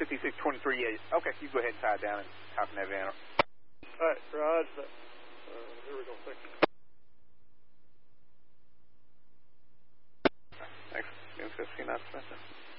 5623, yeah. Okay, you go ahead and tie it down and hop in that van. All right, Raj, here we go. Thanks. Thanks. 15 knots.